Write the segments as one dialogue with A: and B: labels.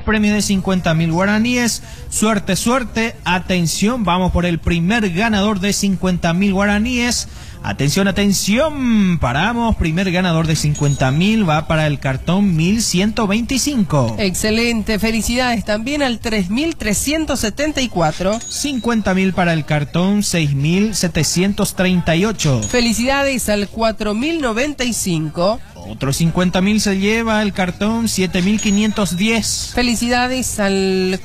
A: premio de 50.000 guaraníes. Suerte, suerte, atención, vamos por el primer ganador de 50.000 guaraníes. Atención, atención, paramos, primer ganador de 50.000 va para el cartón 1125.
B: Excelente, felicidades también al 3374.
A: 50.000 para el cartón 6738.
B: Felicidades al 4095.
A: Otros 50.000 se lleva el cartón 7510.
B: Felicidades al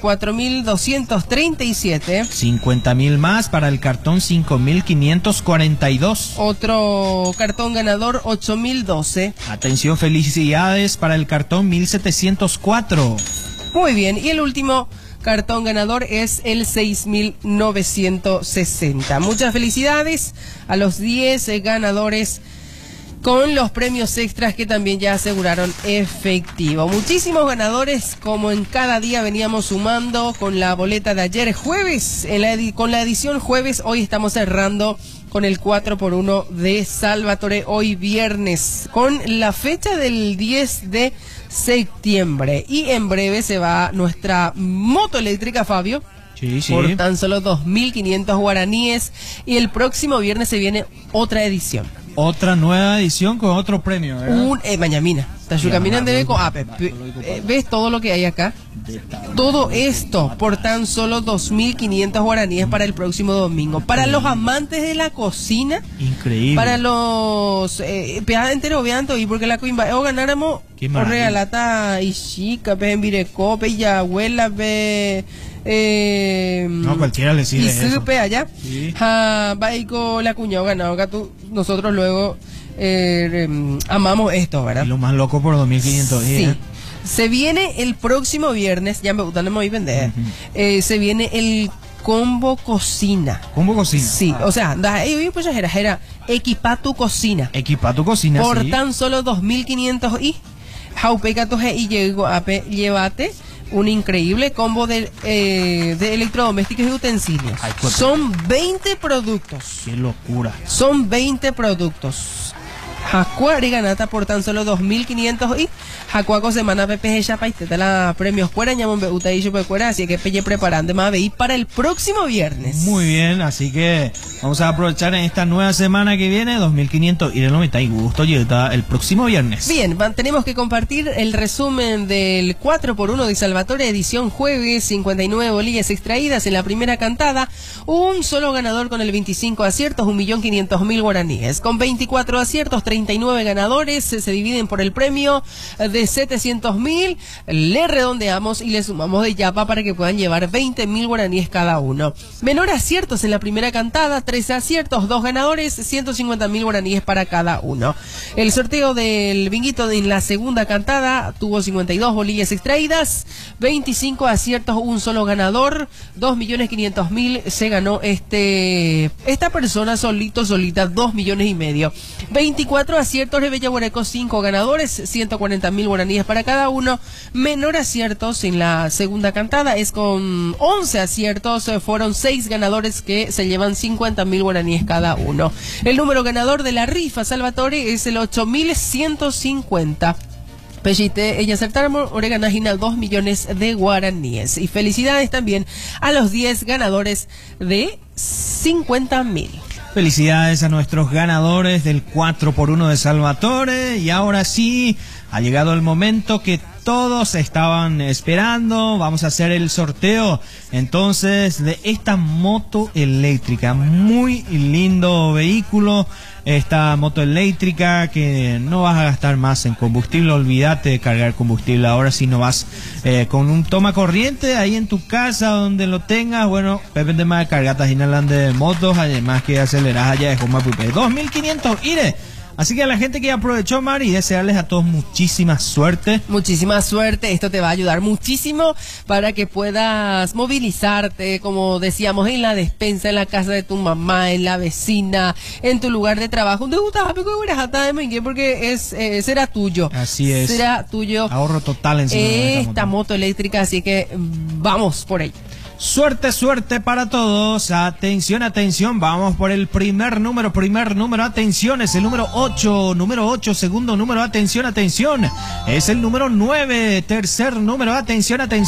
B: 4237.
A: 50.000 más para el cartón 5542.
B: Otro cartón ganador 8012.
A: Atención, felicidades para el cartón 1704.
B: Muy bien, y el último cartón ganador es el 6960. Muchas felicidades a los 10 ganadores con los premios extras que también ya aseguraron efectivo. Muchísimos ganadores, como en cada día veníamos sumando con la boleta de ayer jueves, con la edición jueves. Hoy estamos cerrando con el 4x1 de Salvatore, hoy viernes, con la fecha del 10 de septiembre. Y en breve se va nuestra moto eléctrica, Fabio.
A: Sí, sí.
B: Por tan solo 2.500 guaraníes. Y el próximo viernes se viene otra edición.
A: Otra nueva edición con otro premio, ¿verdad?
B: Mañana. ¿Ves todo lo que hay acá? Todo esto por tan solo 2.500 guaraníes para el próximo domingo. Para los amantes de la cocina.
A: Increíble.
B: Para los peadas entero veanto y porque la cuimba o ganáramos o regalata y chica, pe en virecope y abuela, pe
A: no, cualquiera le sirve eso.
B: Supe allá.
A: Sí.
B: Va y con la cuñada ganado gato. Nosotros luego amamos esto, ¿verdad?
A: Y lo más loco por 2.500 días.
B: Sí. Se viene el próximo viernes, ya me gustan de muy vender. Se viene el combo cocina.
A: ¿Combo cocina?
B: Sí, o sea, pues era equipa tu cocina.
A: Equipa tu cocina,
B: por
A: sí.
B: Tan solo 2.500 y jaupecatos y llévate un increíble combo de electrodomésticos y utensilios.
A: Ay,
B: son 20 productos.
A: ¡Qué locura!
B: Son 20 productos. Jacuari ganata por tan solo 2.500 y Jacuaco semana PPG Chapaiste la premios fuera ñamon beuta y chupecuera, así que pelle preparando más veí para el próximo viernes.
A: Muy bien, así que vamos a aprovechar en esta nueva semana que viene 2.500 y de lo y gusto llega el próximo viernes.
B: Bien, tenemos que compartir el resumen del 4x1 de Salvatore, edición jueves, 59 bolillas extraídas en la primera cantada, un solo ganador con el 25 aciertos, 1.500.000 guaraníes, con 24 aciertos, 39 ganadores, se dividen por el premio de 700.000, le redondeamos y le sumamos de yapa para que puedan llevar 20.000 guaraníes cada uno. Menor aciertos en la primera cantada, 13 aciertos, 2 ganadores, 150.000 guaraníes para cada uno. El sorteo del binguito en la segunda cantada tuvo 52 bolillas extraídas, 25 aciertos, un solo ganador, 2.500.000 se ganó esta persona solita, 2,5 millones. 24 aciertos de Bellaguareco, 5 ganadores, 140.000 guaraníes para cada uno. Menor aciertos en la segunda cantada es con 11 aciertos, fueron 6 ganadores que se llevan 50.000 guaraníes cada uno. El número ganador de la rifa Salvatore es el 8.150. Pellite, ella acertaron oreganagina 2 millones de guaraníes. Y felicidades también a los 10 ganadores de 50.000.
A: Felicidades a nuestros ganadores del 4x1 de Salvatore. Y ahora sí, ha llegado el momento que todos estaban esperando. Vamos a hacer el sorteo entonces de esta moto eléctrica. Muy lindo vehículo. Esta moto eléctrica que no vas a gastar más en combustible. Olvídate de cargar combustible. Ahora sí no vas con un toma corriente ahí en tu casa donde lo tengas. Bueno, Pepe de más cargatas inhalando de motos. Además que aceleras allá de Joma Pupe. 2.500 ire. Así que a la gente que aprovechó, Mari, desearles a todos muchísima suerte.
B: Muchísima suerte, esto te va a ayudar muchísimo para que puedas movilizarte, como decíamos, en la despensa, en la casa de tu mamá, en la vecina, en tu lugar de trabajo. Porque será tuyo.
A: Así es.
B: Será tuyo.
A: Ahorro total encima de
B: esta moto eléctrica, así que vamos por ello.
A: Suerte, suerte para todos. Atención, atención. Vamos por el primer número. Atención, es el número 8. Número 8, segundo número. Atención, atención. Es el número 9. Tercer número. Atención, atención.